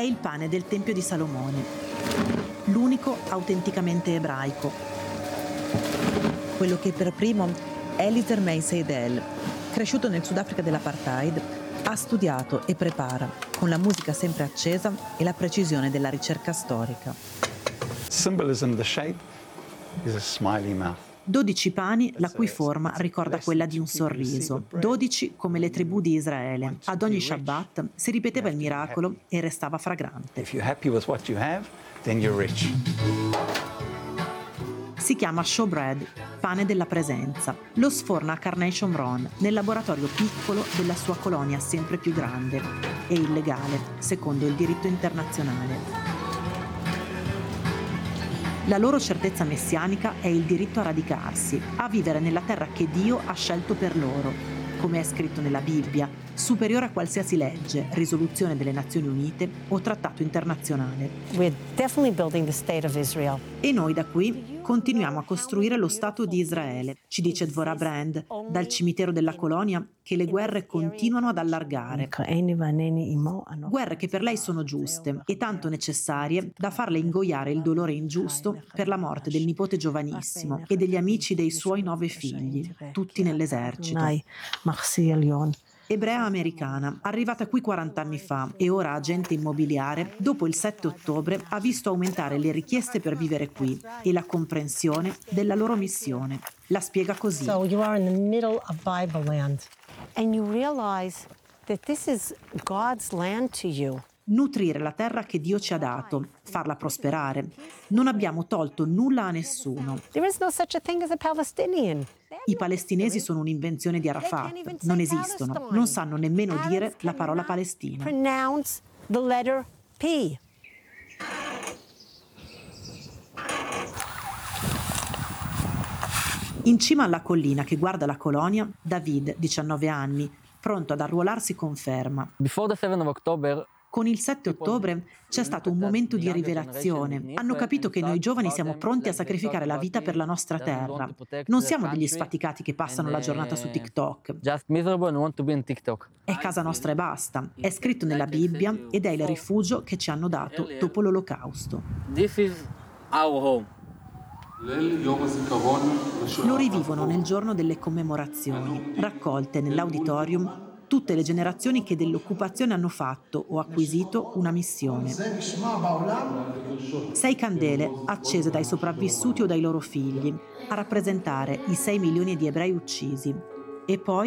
il pane del Tempio di Salomone, l'unico autenticamente ebraico. Quello che per primo Eliezer May Seidel, cresciuto nel Sudafrica dell'apartheid, ha studiato e prepara, con la musica sempre accesa e la precisione della ricerca storica. Symbolism, the shape is a smiley mouth. 12 pani, la cui forma ricorda quella di un sorriso. 12 come le tribù di Israele. Ad ogni Shabbat si ripeteva il miracolo e restava fragrante. If you're happy with what you have, then you're rich. Si chiama showbread, pane della presenza. Lo sforna a Carnation Run, nel laboratorio piccolo della sua colonia sempre più grande e illegale, secondo il diritto internazionale. La loro certezza messianica è il diritto a radicarsi, a vivere nella terra che Dio ha scelto per loro, come è scritto nella Bibbia, superiore a qualsiasi legge, risoluzione delle Nazioni Unite o trattato internazionale. We're definitely building the state of Israel. E noi da qui continuiamo a costruire lo Stato di Israele, ci dice Dvorah Brand, dal cimitero della colonia, che le guerre continuano ad allargare. Guerre che per lei sono giuste e tanto necessarie da farle ingoiare il dolore ingiusto per la morte del nipote giovanissimo e degli amici dei suoi 9 figli, tutti nell'esercito. Ebrea americana, arrivata qui 40 anni fa e ora agente immobiliare, dopo il 7 ottobre ha visto aumentare le richieste per vivere qui e la comprensione della loro missione. La spiega così. So you are in the middle of Bible land and you realize that this is God's land to you. Nutrire la terra che Dio ci ha dato, farla prosperare. Non abbiamo tolto nulla a nessuno. There is no such a thing as a Palestinian. I palestinesi sono un'invenzione di Arafat, non esistono, non sanno nemmeno dire la parola Palestina. Pronounce the letter P. In cima alla collina che guarda la colonia, David, 19 anni, pronto ad arruolarsi, conferma. Before the 7th of October, Con il 7 ottobre c'è stato un momento di rivelazione. Hanno capito che noi giovani siamo pronti a sacrificare la vita per la nostra terra. Non siamo degli sfaticati che passano la giornata su TikTok. just miserable and want to be in TikTok. È casa nostra e basta. È scritto nella Bibbia ed è il rifugio che ci hanno dato dopo l'Olocausto. This is our home. Lo rivivono nel giorno delle commemorazioni, raccolte nell'auditorium tutte le generazioni che dell'occupazione hanno fatto o acquisito una missione. 6 candele accese dai sopravvissuti o dai loro figli, a rappresentare i 6 milioni di ebrei uccisi. E poi